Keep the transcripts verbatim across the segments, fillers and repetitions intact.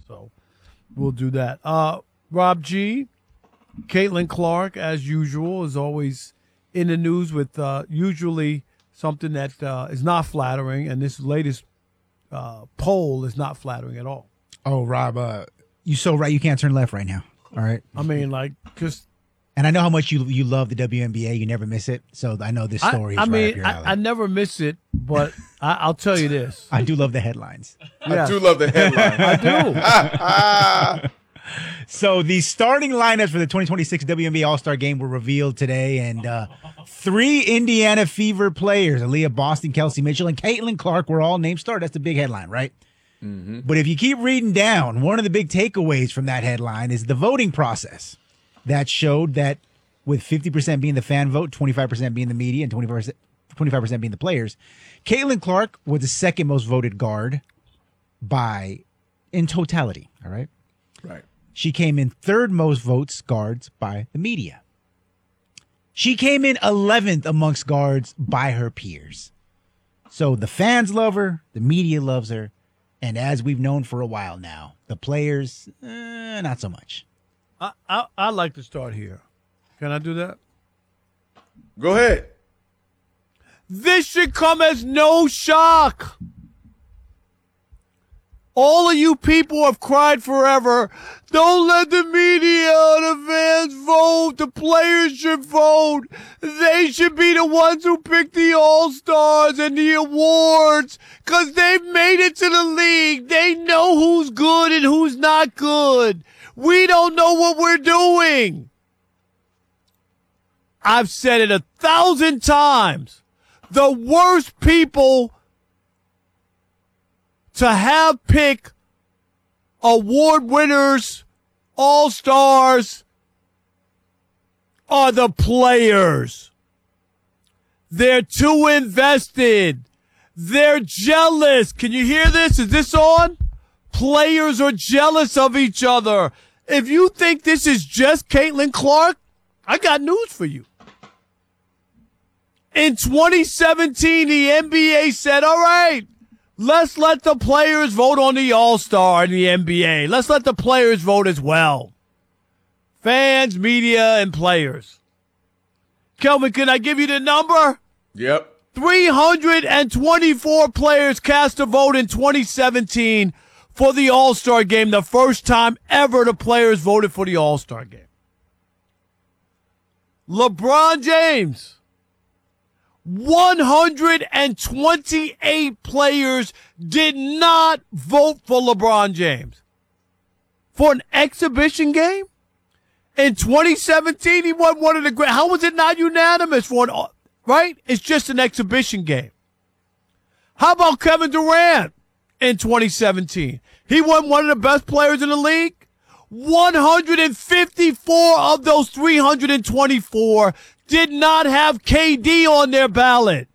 So we'll do that. Uh, Rob G, Caitlin Clark, as usual, is always in the news with uh, usually something that uh, is not flattering, and this latest uh, poll is not flattering at all. Oh, Rob, uh, you so right. You can't turn left right now. All right. I mean, like, just. And I know how much you you love the W N B A. You never miss it. So I know this story I, is I right mean, up your alley. I, I never miss it, but I, I'll tell you this. I do love the headlines. Yes. I do love the headline. I do. So the starting lineups for the twenty twenty-six W N B A All-Star Game were revealed today, and uh, three Indiana Fever players, Aaliyah Boston, Kelsey Mitchell, and Caitlin Clark, were all named starters. That's the big headline, right? Mm-hmm. But if you keep reading down, one of the big takeaways from that headline is the voting process that showed that with fifty percent being the fan vote, twenty-five percent being the media, and twenty-five percent, twenty-five percent being the players, Caitlin Clark was the second most voted guard by in totality, all right? Right. She came in third most votes guards by the media. She came in eleventh amongst guards by her peers. So the fans love her, the media loves her, and as we've known for a while now, the players, eh, not so much. I, I, I'd like to start here. Can I do that? Go ahead. This should come as no shock. All of you people have cried forever. Don't let the media or the fans vote. The players should vote. They should be the ones who pick the All-Stars and the awards because they've made it to the league. They know who's good and who's not good. We don't know what we're doing. I've said it a thousand times. The worst people to have pick award winners, all-stars, are the players. They're too invested. They're jealous. Can you hear this? Is this on? Players are jealous of each other. If you think this is just Caitlin Clark, I got news for you. In twenty seventeen, the N B A said, all right, let's let the players vote on the All-Star in the N B A. Let's let the players vote as well. Fans, media, and players. Kelvin, can I give you the number? Yep. three hundred twenty-four players cast a vote in twenty seventeen for the All-Star game, the first time ever the players voted for the All-Star game. LeBron James, one hundred twenty-eight players did not vote for LeBron James. For an exhibition game? In twenty seventeen, he won one of the great. How was it not unanimous for an, right? It's just an exhibition game. How about Kevin Durant in twenty seventeen? He won one of the best players in the league. one hundred fifty-four of those three hundred twenty-four did not have K D on their ballot.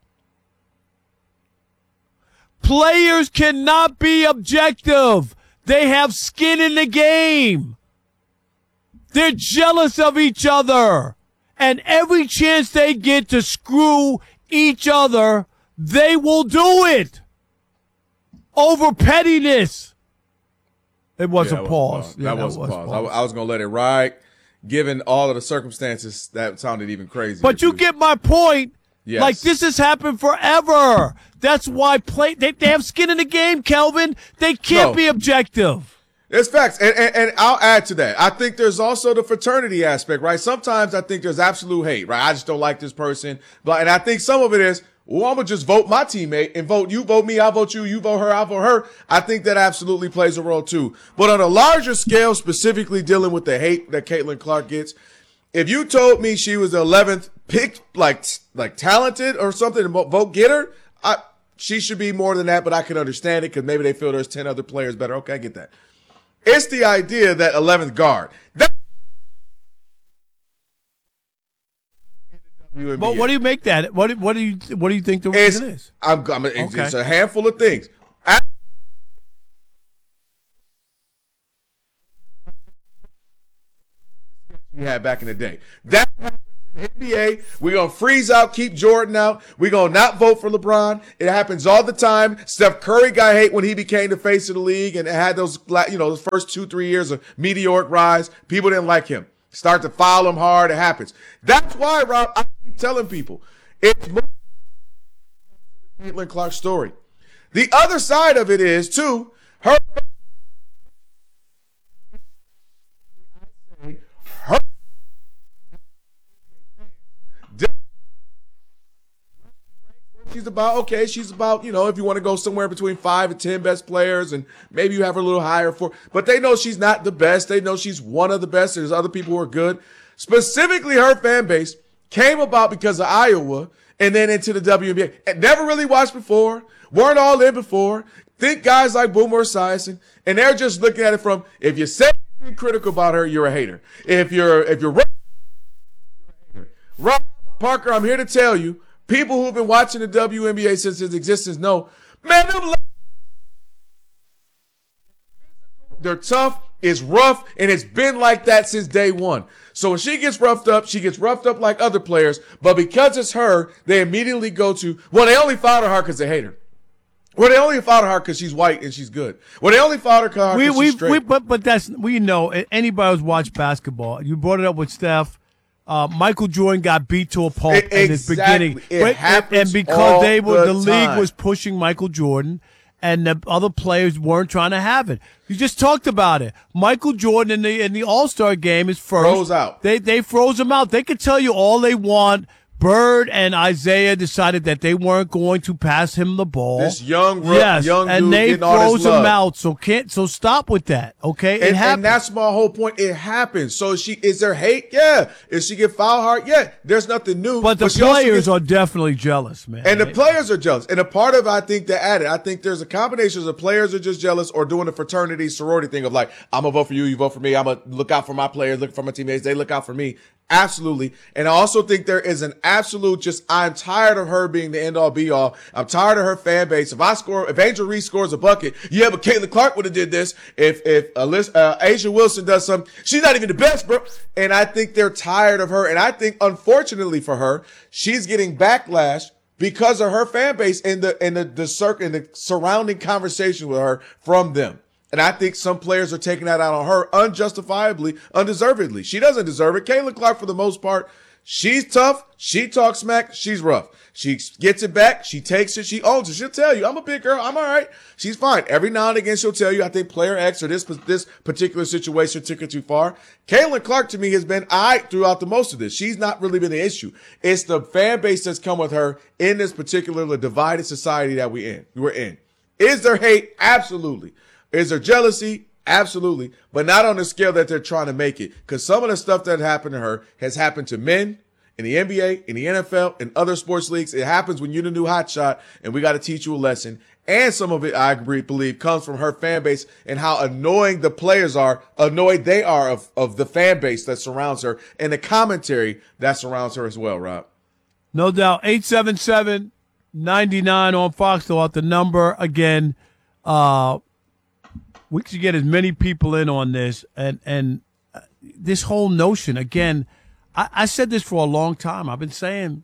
Players cannot be objective. They have skin in the game. They're jealous of each other. And every chance they get to screw each other, they will do it. Over pettiness. It was Yeah, a that pause. Was a pause. Yeah, that, that was a was pause. pause. I, I was going to let it ride. Given all of the circumstances, that sounded even crazier. But you too. get my point. Yes. Like, this has happened forever. That's why play they, they have skin in the game, Kelvin. They can't No. be objective. It's facts. And, and, and I'll add to that. I think there's also the fraternity aspect, right? Sometimes I think there's absolute hate, right? I just don't like this person. But, and I think some of it is, well, I'm going to just vote my teammate and vote you, vote me, I vote you, you vote her, I vote her. I think that absolutely plays a role too. But on a larger scale, specifically dealing with the hate that Caitlin Clark gets, if you told me she was the eleventh picked, like, like talented or something, and vote getter, I, she should be more than that, but I can understand it because maybe they feel there's ten other players better. Okay, I get that. It's the idea that eleventh guard. That But what do you make that? What do, what do you what do you think the it's, reason is? I'm, I'm, it's, Okay. it's a handful of things. You had back in the day. That happens in N B A, we're going to freeze out, keep Jordan out. We're going to not vote for LeBron. It happens all the time. Steph Curry got hate when he became the face of the league and had those, you know, those first two, three years of meteoric rise. People didn't like him. Start to foul him hard. It happens. That's why, Rob, I keep telling people, it's more Caitlin Clark's story. The other side of it is, too, her her she's about, okay, she's about, you know, if you want to go somewhere between five and ten best players, and maybe you have her a little higher for, but they know she's not the best. They know she's one of the best. There's other people who are good. Specifically, her fan base came about because of Iowa and then into the W N B A. And never really watched before, weren't all in before. Think guys like Boomer Esiason, and they're just looking at it from, if you say anything critical about her, you're a hater. If you're, if you're Rob Parker, I'm here to tell you, people who've been watching the W N B A since its existence know, man, them they're tough, it's rough, and it's been like that since day one. So when she gets roughed up, she gets roughed up like other players, but because it's her, they immediately go to, well, they only fouled her because they hate her. Well, they only fouled her because she's white and she's good. Well, they only fouled her because we, she's we, straight. we, but, but that's, we know, anybody who's watched basketball, you brought it up with Steph. Uh, Michael Jordan got beat to a pulp It- in his exactly. beginning. It But- happens and because all they were, the the league time. was pushing Michael Jordan, and the other players weren't trying to have it. You just talked about it. Michael Jordan in the in the All-Star game is first. Froze out. They they froze him out. They could tell you all they want. Bird and Isaiah decided that they weren't going to pass him the ball. This young, rough, yes, young and dude they getting all froze this him love. out. So can't so stop with that. Okay, it And, happens. and that's my whole point. It happens. So she is there hate? Yeah. Is she get foul hard? Yeah. There's nothing new. but the she also players gets- are definitely jealous, man. and the players are jealous. And a part of it, I think that added. I think there's a combination of the players are just jealous or doing the fraternity sorority thing of like, I'm gonna vote for you, you vote for me. I'm gonna look out for my players, look for my teammates. They look out for me. Absolutely. And I also think there is an absolute just, I'm tired of her being the end all be all. I'm tired of her fan base. If I score, if Angel Reese scores a bucket, yeah, but Caitlin Clark would have did this. If, if Alyssa, uh, Asia Wilson does something, she's not even the best, bro. And I think they're tired of her. And I think, unfortunately for her, she's getting backlash because of her fan base and the, and the, the circle and the surrounding conversation with her from them. And I think some players are taking that out on her unjustifiably, undeservedly. She doesn't deserve it. Caitlin Clark, for the most part, she's tough. She talks smack. She's rough. She gets it back. She takes it. She owns it. She'll tell you, I'm a big girl. I'm all right. She's fine. Every now and again, she'll tell you, I think player X or this, this particular situation took it too far. Caitlin Clark, to me, has been all right throughout the most of this. She's not really been the issue. It's the fan base that's come with her in this particular divided society that we in, we're in. Is there hate? Absolutely. Is there jealousy? Absolutely. But not on the scale that they're trying to make it. Because some of the stuff that happened to her has happened to men in the N B A, in the N F L, in other sports leagues. It happens when you're the new hotshot, and we got to teach you a lesson. And some of it, I agree, believe, comes from her fan base and how annoying the players are, annoyed they are of, of the fan base that surrounds her and the commentary that surrounds her as well, Rob. No doubt. eight seven seven, nine nine on Fox. Throw out the number again. Uh, we should get as many people in on this. And, and uh, this whole notion, again, I, I said this for a long time. I've been saying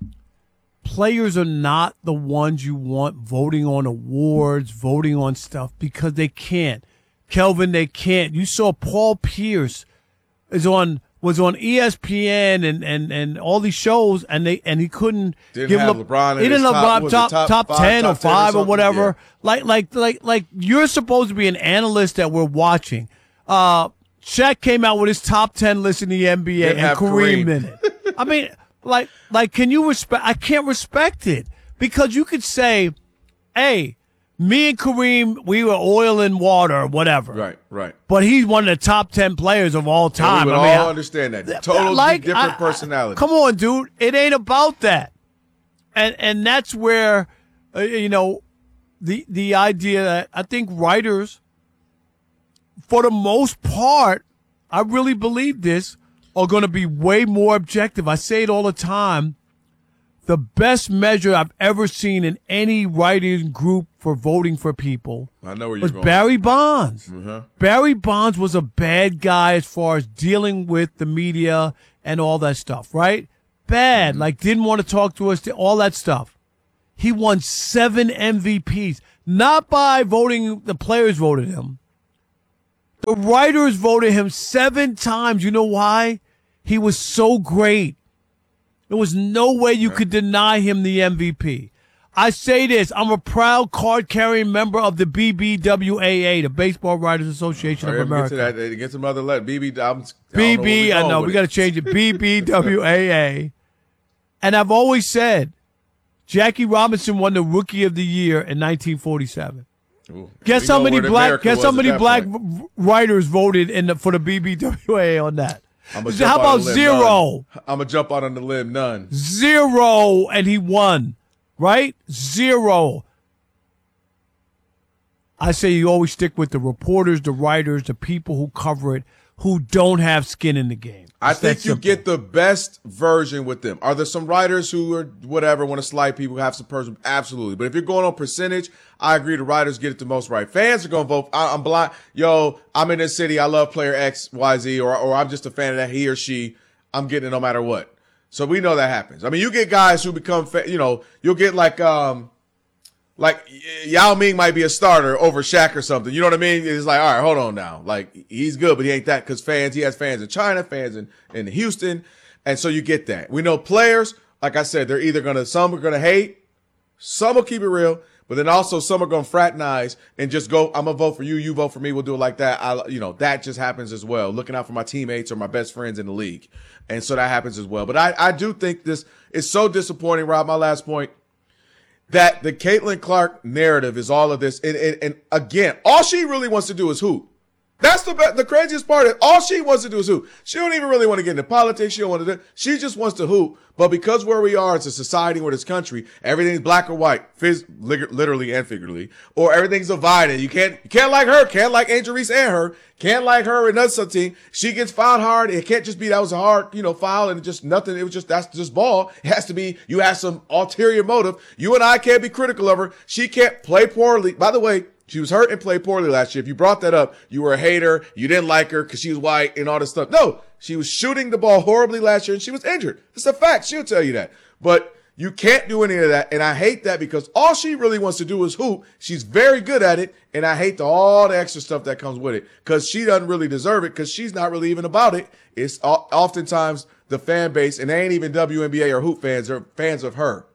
players are not the ones you want voting on awards, voting on stuff, because they can't. Kelvin, they can't. You saw Paul Pierce is on was on E S P N and, and, and all these shows, and they and he couldn't Didn't give have Le- LeBron in he didn't his have top- LeBron was it top top top five, ten or top ten or five or something? whatever. Yeah. Like like like like you're supposed to be an analyst that we're watching. Uh, Shaq came out with his top ten list in the N B A Didn't and have Kareem, Kareem. in it. I mean, like like can you respect? I can't respect it because you could say, hey. Me and Kareem, we were oil and water or whatever. Right, right. But he's one of the top ten players of all time. And we would I mean, all I- understand that. Totally like, different I- I- personality. Come on, dude. It ain't about that. And and that's where, uh, you know, the the idea that I think writers, for the most part, I really believe this, are going to be way more objective. I say it all the time. The best measure I've ever seen in any writing group for voting for people I know where you're was going. Barry Bonds. Uh-huh. Barry Bonds was a bad guy as far as dealing with the media and all that stuff, right? bad, like didn't want to talk to us, all that stuff. He won seven M V Ps, not by voting, the players voted him. The writers voted him seven times. You know why? He was so great. There was no way you could deny him the M V P. I say this, I'm a proud card-carrying member of the B B W A A, the Baseball Writers Association of America. Get to that. Get some other letter. B B, I'm, B B, I, I know, we got to change it. B B W A A. And I've always said, Jackie Robinson won the Rookie of the Year in nineteen forty-seven. Ooh, guess how many black guess how many black point. writers voted in the, for the B B W A A on that? How about zero? None. I'm going to jump out on the limb. None. Zero, and he won. Right? Zero. I say you always stick with the reporters, the writers, the people who cover it, who don't have skin in the game. I think you get the best version with them. Are there some writers who are whatever, want to slight people, who have some person? Absolutely. But if you're going on percentage, I agree the writers get it the most right. Fans are going to vote. I, I'm blind. Yo, I'm in this city. I love player X, Y, Z, or, or I'm just a fan of that he or she. I'm getting it no matter what. So we know that happens. I mean, you get guys who become, you know, you'll get like, um, like Yao Ming might be a starter over Shaq or something. You know what I mean? It's like, all right, hold on now. Like he's good, but he ain't that because fans, he has fans in China, fans in, in Houston. And so you get that. We know players, like I said, they're either going to, some are going to hate, some will keep it real, but then also some are going to fraternize and just go, I'm going to vote for you, you vote for me, we'll do it like that. I, you know, that just happens as well. Looking out for my teammates or my best friends in the league. And so that happens as well. But I, I do think this is so disappointing, Rob, my last point, that the Caitlin Clark narrative is all of this. And, and, and again, all she really wants to do is hoop. That's the the craziest part. Is all she wants to do is hoop. She don't even really want to get into politics. She don't want to do. She just wants to hoop. But because where we are, it's a society or this country, everything's black or white, phys- literally and figuratively, or everything's divided. You can't you can't like her, can't like Angel Reese and her, can't like her and another team. She gets fouled hard. It can't just be that was a hard, you know, foul and just nothing. It was just that's just ball. It has to be you have some ulterior motive. You and I can't be critical of her. She can't play poorly. By the way, she was hurt and played poorly last year. If you brought that up, you were a hater. You didn't like her because she was white and all this stuff. No, she was shooting the ball horribly last year and she was injured. It's a fact. She'll tell you that. But you can't do any of that. And I hate that because all she really wants to do is hoop. She's very good at it. And I hate the, all the extra stuff that comes with it because she doesn't really deserve it because she's not really even about it. It's oftentimes the fan base, and they ain't even W N B A or hoop fans. They're fans of her.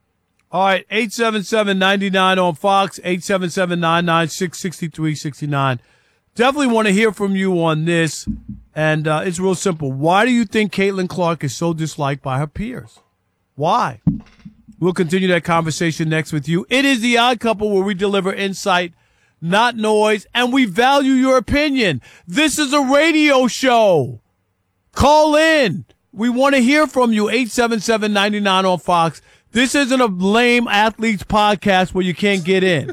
All right, eight seven seven, nine nine on Fox, eight seven seven, nine nine six, six three six nine. Definitely want to hear from you on this, and uh, it's real simple. Why do you think Caitlin Clark is so disliked by her peers? Why? We'll continue that conversation next with you. It is The Odd Couple, where we deliver insight, not noise, and we value your opinion. This is a radio show. Call in. We want to hear from you, eight seven seven, nine nine on Fox. This isn't a lame athletes podcast where you can't get in.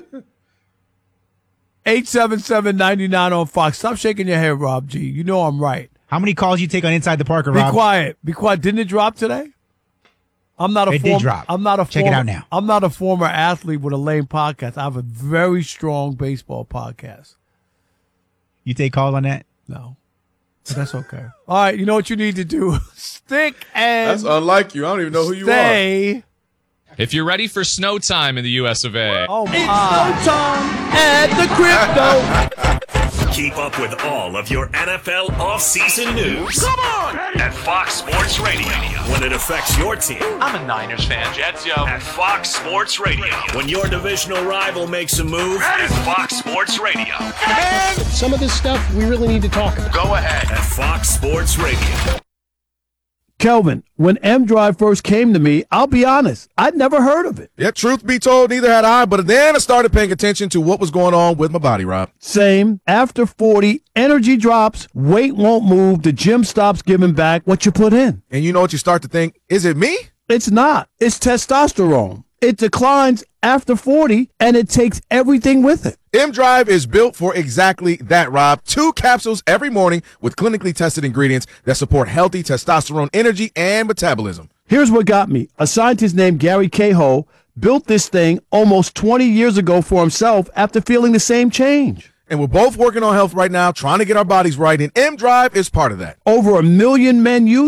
eight seven seven, nine nine on Fox. Stop shaking your head, Rob G. You know I'm right. How many calls you take on Inside the Parker, Be Rob? Be quiet. Be quiet. Didn't it drop today? I'm not a it form, did drop. I'm not a Check former, it out now. I'm not a former athlete with a lame podcast. I have a very strong baseball podcast. You take calls on that? No. But that's okay. All right, you know what you need to do? Stick and That's unlike you. I don't even know who you stay. are. If you're ready for snow time in the U S of A. Oh, my. It's snow time at the crypto. Keep up with all of your N F L offseason news. Come on! At Fox Sports Radio. When it affects your team. I'm a Niners fan. Jets, yo. At Fox Sports Radio. When your divisional rival makes a move. At Fox Sports Radio. And some of this stuff we really need to talk about. Go ahead. At Fox Sports Radio. Kelvin, when M-Drive first came to me, I'll be honest, I'd never heard of it. Yeah, truth be told, neither had I, but then I started paying attention to what was going on with my body, Rob. Same. After forty, energy drops, weight won't move, the gym stops giving back what you put in. And you know what you start to think? Is it me? It's not. It's testosterone. It declines after forty, and it takes everything with it. M-Drive is built for exactly that, Rob. Two capsules every morning with clinically tested ingredients that support healthy testosterone energy and metabolism. Here's what got me. A scientist named Gary Cahill built this thing almost twenty years ago for himself after feeling the same change. And we're both working on health right now, trying to get our bodies right, and M-Drive is part of that. Over a million men use it.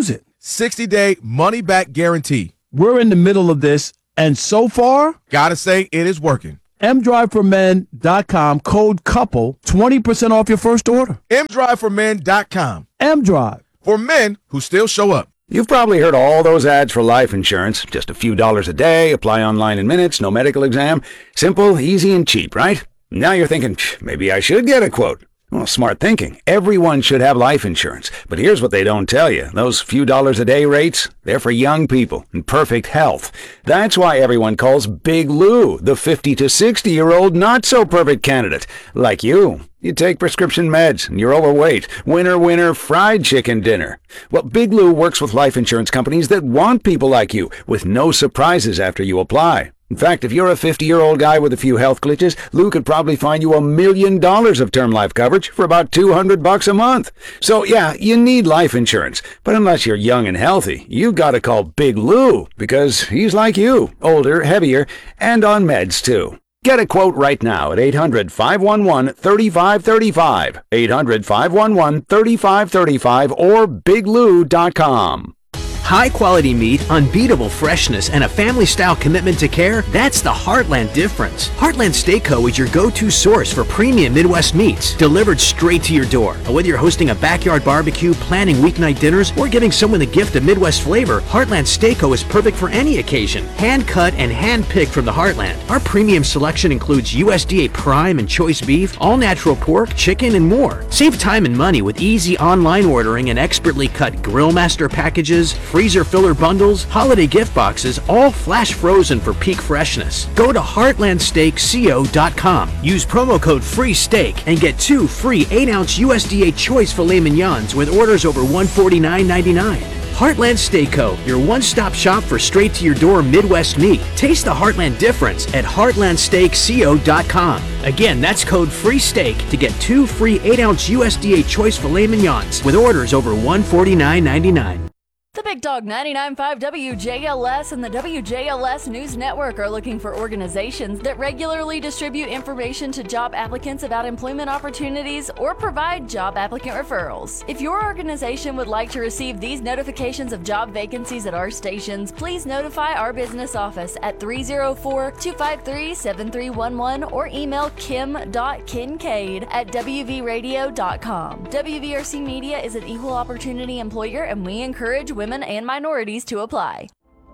sixty-day money-back guarantee. We're in the middle of this, and so far, Gotta say, it is working. m drive for men dot com, code COUPLE, twenty percent off your first order. m drive for men dot com. M-Drive. For men who still show up. You've probably heard all those ads for life insurance. Just a few dollars a day, apply online in minutes, no medical exam. Simple, easy, and cheap, right? Now you're thinking, maybe I should get a quote. Well, smart thinking. Everyone should have life insurance. But here's what they don't tell you. Those few dollars a day rates, they're for young people in perfect health. That's why everyone calls Big Lou the fifty to sixty-year-old not-so-perfect candidate. Like you. You take prescription meds and you're overweight. Winner, winner, fried chicken dinner. Well, Big Lou works with life insurance companies that want people like you with no surprises after you apply. In fact, if you're a fifty-year-old guy with a few health glitches, Lou could probably find you a million dollars of term life coverage for about two hundred bucks a month. So yeah, you need life insurance. But unless you're young and healthy, you gotta call Big Lou because he's like you, older, heavier, and on meds too. Get a quote right now at eight hundred, five one one, three five three five, eight hundred, five one one, three five three five, or big lou dot com. High-quality meat, unbeatable freshness, and a family-style commitment to care, that's the Heartland difference. Heartland Steak Co. is your go-to source for premium Midwest meats, delivered straight to your door. And whether you're hosting a backyard barbecue, planning weeknight dinners, or giving someone the gift of Midwest flavor, Heartland Steak Co. is perfect for any occasion. Hand-cut and hand-picked from the Heartland. Our premium selection includes U S D A Prime and Choice Beef, all-natural pork, chicken, and more. Save time and money with easy online ordering and expertly cut Grill Master packages, freezer filler bundles, holiday gift boxes, all flash frozen for peak freshness. Go to heartland steak co dot com. Use promo code FREESTEAK and get two free eight ounce U S D A Choice filet mignons with orders over one hundred forty-nine ninety-nine. Heartland Steak Co., your one-stop shop for straight-to-your-door Midwest meat. Taste the Heartland difference at heartland steak co dot com. Again, that's code FREESTEAK to get two free eight ounce U S D A Choice filet mignons with orders over one hundred forty-nine ninety-nine. The Big Dog ninety-nine point five W J L S and the W J L S News Network are looking for organizations that regularly distribute information to job applicants about employment opportunities or provide job applicant referrals. If your organization would like to receive these notifications of job vacancies at our stations, please notify our business office at three oh four, two five three, seven three one one or email kim dot kincaid at w v radio dot com. W V R C Media is an equal opportunity employer, and we encourage women and minorities to apply.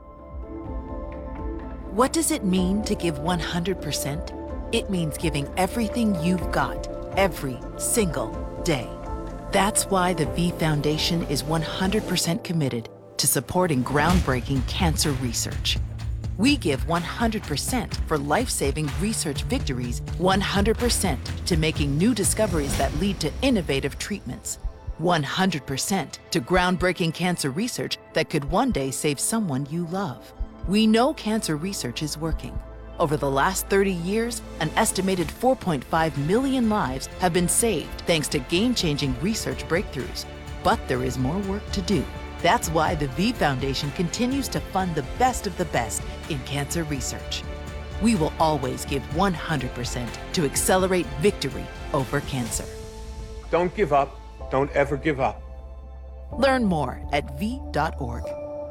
What does it mean to give one hundred percent? It means giving everything you've got, every single day. That's why the V Foundation is one hundred percent committed to supporting groundbreaking cancer research. We give one hundred percent for life-saving research victories, one hundred percent to making new discoveries that lead to innovative treatments, one hundred percent to groundbreaking cancer research that could one day save someone you love. We know cancer research is working. Over the last thirty years, an estimated four point five million lives have been saved thanks to game-changing research breakthroughs. But there is more work to do. That's why the V Foundation continues to fund the best of the best in cancer research. We will always give one hundred percent to accelerate victory over cancer. Don't give up. Don't ever give up. Learn more at v dot org.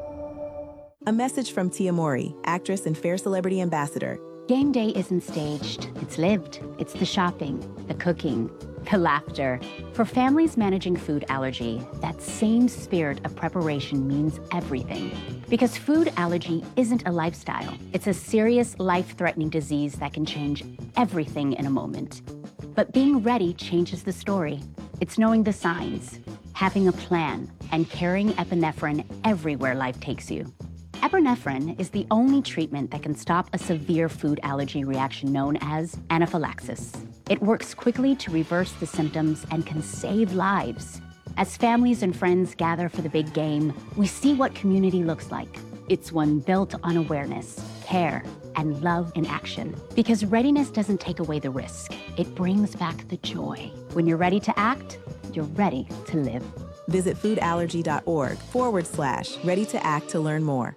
A message from Tia Mori, actress and Fair Celebrity Ambassador. Game day isn't staged. It's lived. It's the shopping, the cooking, the laughter. For families managing food allergy, that same spirit of preparation means everything. Because food allergy isn't a lifestyle. It's a serious, life-threatening disease that can change everything in a moment. But being ready changes the story. It's knowing the signs, having a plan, and carrying epinephrine everywhere life takes you. Epinephrine is the only treatment that can stop a severe food allergy reaction known as anaphylaxis. It works quickly to reverse the symptoms and can save lives. As families and friends gather for the big game, we see what community looks like. It's one built on awareness, care, and love in action. Because readiness doesn't take away the risk. It brings back the joy. When you're ready to act, you're ready to live. Visit foodallergy.org forward slash ready to act to learn more.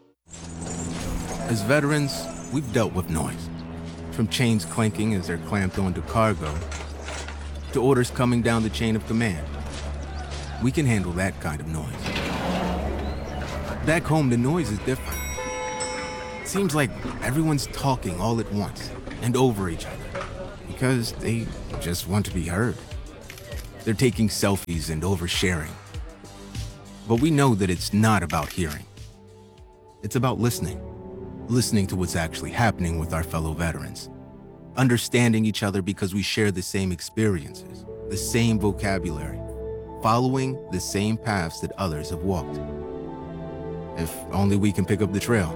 As veterans, we've dealt with noise. From chains clanking as they're clamped onto cargo, to orders coming down the chain of command. We can handle that kind of noise. Back home, the noise is different. It seems like everyone's talking all at once and over each other because they just want to be heard. They're taking selfies and oversharing. But we know that it's not about hearing. It's about listening. Listening to what's actually happening with our fellow veterans. Understanding each other because we share the same experiences, the same vocabulary, following the same paths that others have walked. If only we can pick up the trail.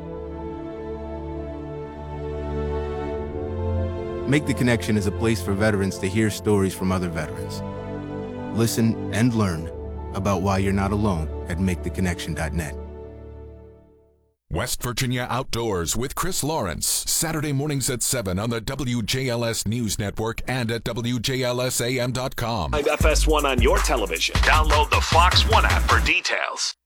Make the Connection is a place for veterans to hear stories from other veterans. Listen and learn about why you're not alone at make the connection dot net. West Virginia Outdoors with Chris Lawrence, Saturday mornings at seven on the W J L S News Network and at W J L S A M dot com. F S one on your television. Download the Fox One app for details.